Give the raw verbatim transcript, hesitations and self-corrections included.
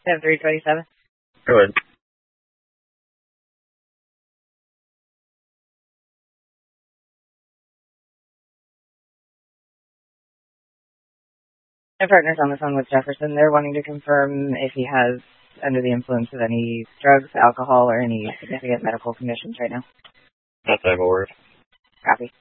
ten three twenty-seven. Go ahead. My partner's on the phone with Jefferson. They're wanting to confirm if he has under the influence of any drugs, alcohol, or any significant medical conditions right now. Not that I'm aware of. Copy.